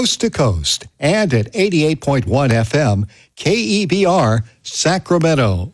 coast to coast, and at 88.1 FM, KEBR, Sacramento.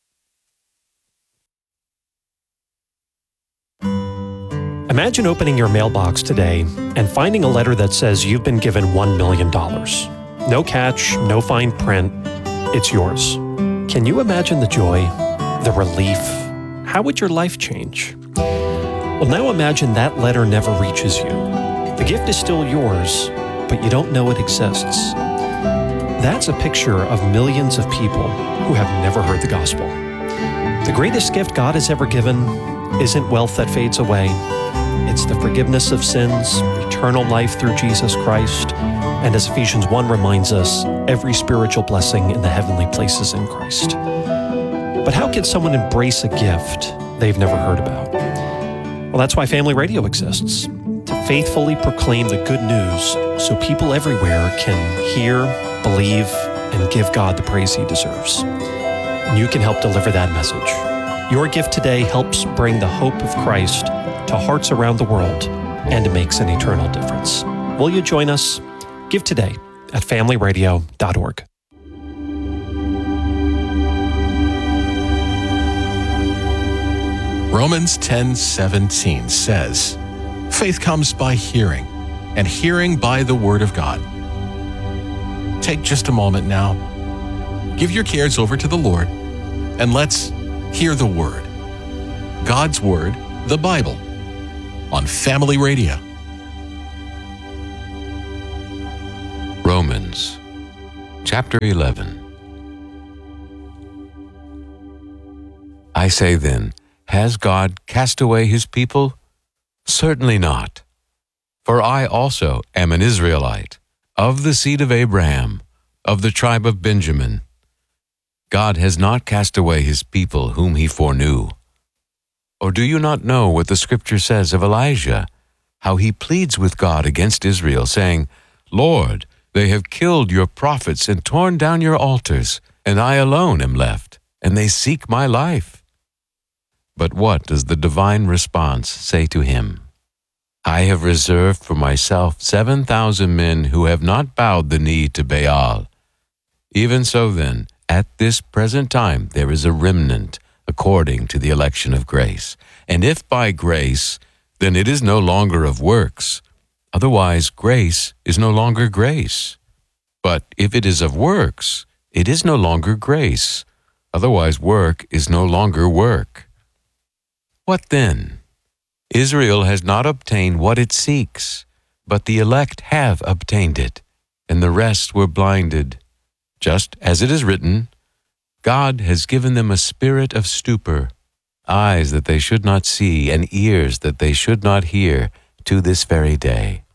Imagine opening your mailbox today and finding a letter that says you've been given $1 million. No catch, no fine print. It's yours. Can you imagine the joy, the relief? How would your life change? Well, now imagine that letter never reaches you. The gift is still yours, but you don't know it exists. That's a picture of millions of people who have never heard the gospel. The greatest gift God has ever given isn't wealth that fades away. It's the forgiveness of sins, eternal life through Jesus Christ, and as Ephesians 1 reminds us, every spiritual blessing in the heavenly places in Christ. But how can someone embrace a gift they've never heard about? Well, that's why Family Radio exists, to faithfully proclaim the good news so people everywhere can hear, believe, and give God the praise He deserves. And you can help deliver that message. Your gift today helps bring the hope of Christ to hearts around the world, and it makes an eternal difference. Will you join us? Give today at familyradio.org. Romans 10:17 says, "Faith comes by hearing, and hearing by the Word of God." Take just a moment now. Give your cares over to the Lord, and let's hear the Word. God's Word, the Bible, on Family Radio. Romans, chapter 11. I say then, has God cast away His people? Certainly not. For I also am an Israelite, of the seed of Abraham, of the tribe of Benjamin. God has not cast away His people whom He foreknew. Or do you not know what the Scripture says of Elijah, how he pleads with God against Israel, saying, "Lord, they have killed your prophets and torn down your altars, and I alone am left, and they seek my life." But what does the divine response say to him? I have reserved for myself 7,000 men who have not bowed the knee to Baal. Even so then, at this present time there is a remnant according to the election of grace. And if by grace, then it is no longer of works. Otherwise, grace is no longer grace. But if it is of works, it is no longer grace. Otherwise, work is no longer work. What then? Israel has not obtained what it seeks, but the elect have obtained it, and the rest were blinded. Just as it is written, God has given them a spirit of stupor, eyes that they should not see, and ears that they should not hear, to this very day.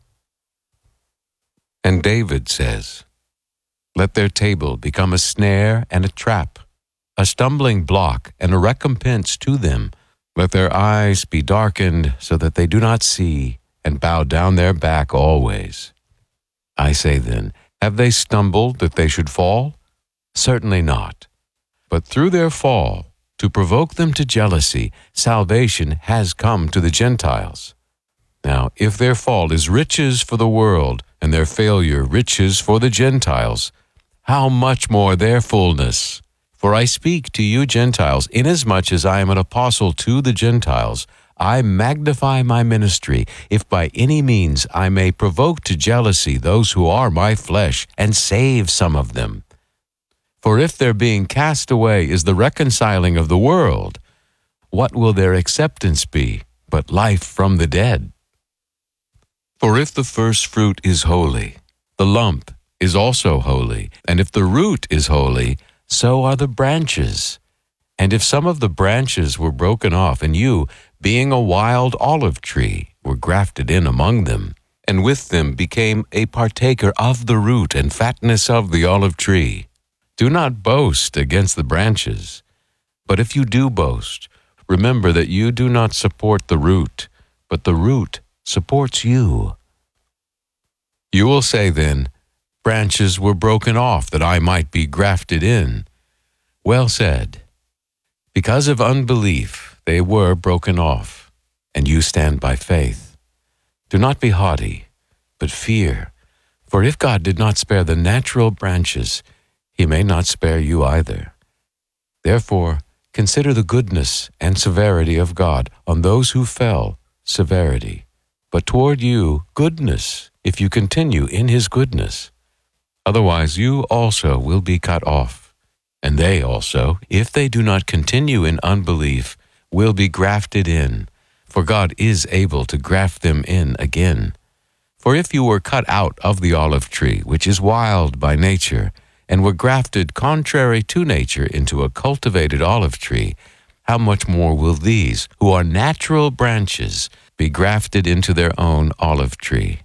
And David says, "Let their table become a snare and a trap, a stumbling block and a recompense to them. Let their eyes be darkened so that they do not see, and bow down their back always." I say then, have they stumbled that they should fall? Certainly not. But through their fall, to provoke them to jealousy, salvation has come to the Gentiles. Now, if their fall is riches for the world, and their failure riches for the Gentiles, how much more their fullness? For I speak to you Gentiles, inasmuch as I am an apostle to the Gentiles, I magnify my ministry, if by any means I may provoke to jealousy those who are my flesh, and save some of them. For if their being cast away is the reconciling of the world, what will their acceptance be but life from the dead? For if the first fruit is holy, the lump is also holy, and if the root is holy, so are the branches. And if some of the branches were broken off, and you, being a wild olive tree, were grafted in among them, and with them became a partaker of the root and fatness of the olive tree, do not boast against the branches. But if you do boast, remember that you do not support the root, but the root supports you. You will say then, branches were broken off that I might be grafted in. Well said. Because of unbelief they were broken off, and you stand by faith. Do not be haughty, but fear, For if God did not spare the natural branches, he may not spare you either. Therefore, consider the goodness and severity of God on those who fell, severity, but toward you goodness, if you continue in his goodness. Otherwise you also will be cut off, and they also, if they do not continue in unbelief, will be grafted in, for God is able to graft them in again. For if you were cut out of the olive tree, which is wild by nature, and were grafted contrary to nature into a cultivated olive tree, how much more will these, who are natural branches, be grafted into their own olive tree?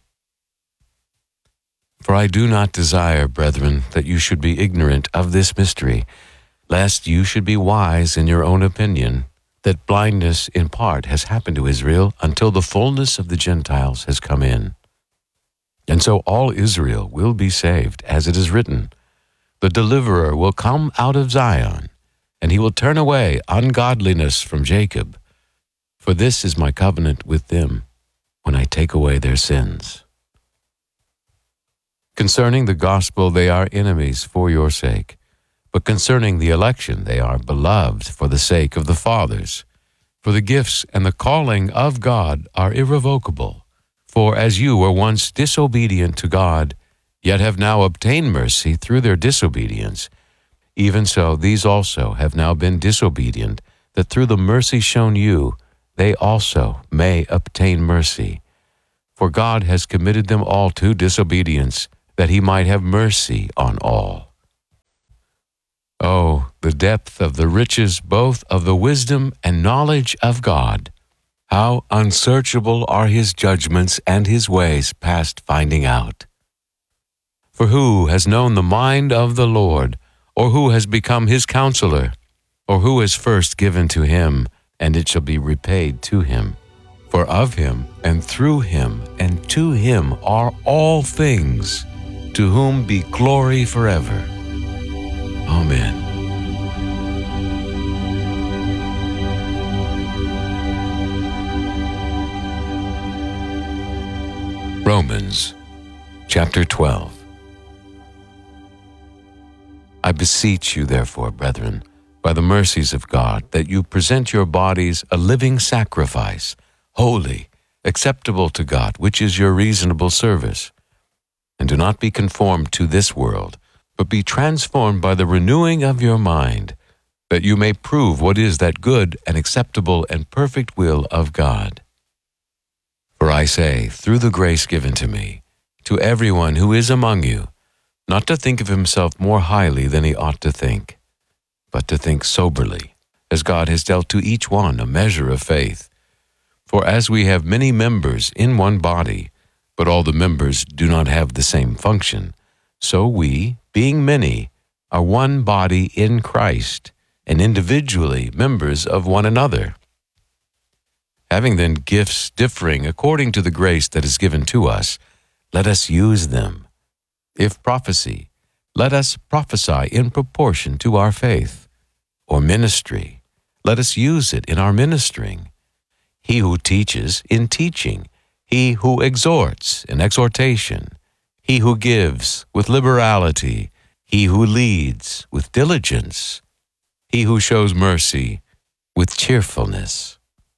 For I do not desire, brethren, that you should be ignorant of this mystery, lest you should be wise in your own opinion, that blindness in part has happened to Israel until the fullness of the Gentiles has come in. And so all Israel will be saved, as it is written, the deliverer will come out of Zion, and he will turn away ungodliness from Jacob. For this is my covenant with them, when I take away their sins. Concerning the gospel they are enemies for your sake, but concerning the election they are beloved for the sake of the fathers. For the gifts and the calling of God are irrevocable. For as you were once disobedient to God, yet have now obtained mercy through their disobedience, even so these also have now been disobedient, that through the mercy shown you, they also may obtain mercy. For God has committed them all to disobedience, that he might have mercy on all. Oh, the depth of the riches both of the wisdom and knowledge of God! How unsearchable are his judgments and his ways past finding out. For who has known the mind of the Lord, or who has become his counselor, or who is first given to him, and it shall be repaid to him? For of him, and through him, and to him are all things, to whom be glory forever. Amen. Romans chapter 12. I beseech you, therefore, brethren, by the mercies of God, that you present your bodies a living sacrifice, holy, acceptable to God, which is your reasonable service. And do not be conformed to this world, but be transformed by the renewing of your mind, that you may prove what is that good and acceptable and perfect will of God. For I say, through the grace given to me, to everyone who is among you, not to think of himself more highly than he ought to think, but to think soberly, as God has dealt to each one a measure of faith. For as we have many members in one body, but all the members do not have the same function, so we, being many, are one body in Christ, and individually members of one another. Having then gifts differing according to the grace that is given to us, let us use them. If prophecy, let us prophesy in proportion to our faith. Or ministry, let us use it in our ministering. He who teaches, in teaching. He who exhorts, in exhortation. He who gives, with liberality. He who leads, with diligence. He who shows mercy, with cheerfulness.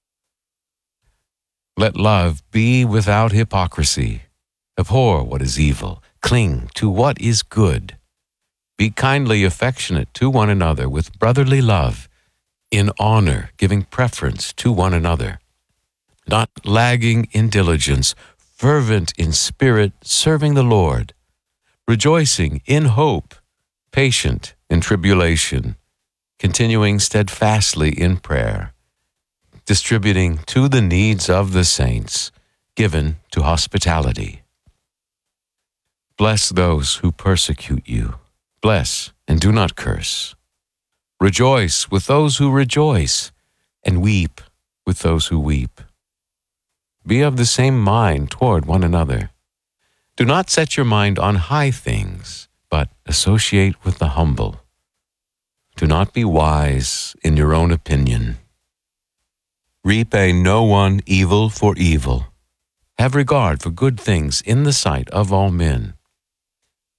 Let love be without hypocrisy. Abhor what is evil. Cling to what is good. Be kindly affectionate to one another with brotherly love, in honor giving preference to one another. Not lagging in diligence, fervent in spirit, serving the Lord. Rejoicing in hope, patient in tribulation, continuing steadfastly in prayer, distributing to the needs of the saints, given to hospitality. Bless those who persecute you. Bless and do not curse. Rejoice with those who rejoice, and weep with those who weep. Be of the same mind toward one another. Do not set your mind on high things, but associate with the humble. Do not be wise in your own opinion. Repay no one evil for evil. Have regard for good things in the sight of all men.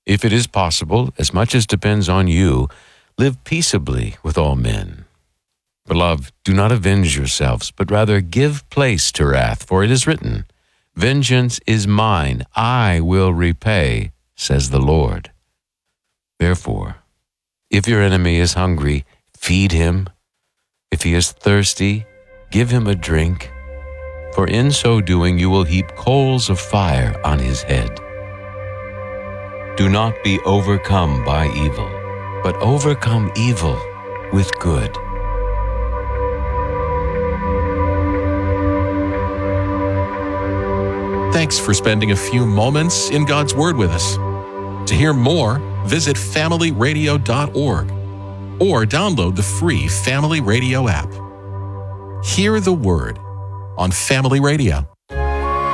If it is possible, as much as depends on you, live peaceably with all men. Beloved, do not avenge yourselves, but rather give place to wrath, for it is written, Vengeance is mine, I will repay, says the Lord. Therefore, if your enemy is hungry, feed him. If he is thirsty, give him a drink. For in so doing you will heap coals of fire on his head. Do not be overcome by evil, but overcome evil with good. Thanks for spending a few moments in God's Word with us. To hear more, visit familyradio.org or download the free Family Radio app. Hear the Word on Family Radio.